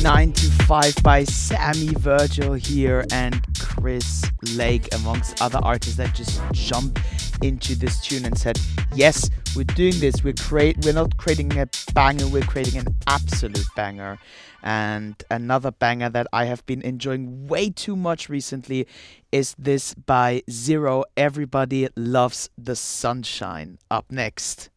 9 to 5 by Sammy Virgil here and Chris Lake, amongst other artists that just jumped into this tune and said, yes, we're doing this. We're not creating a banger, we're creating an absolute banger. And another banger that I have been enjoying way too much recently is this by Zero, Everybody Loves the Sunshine. Up next.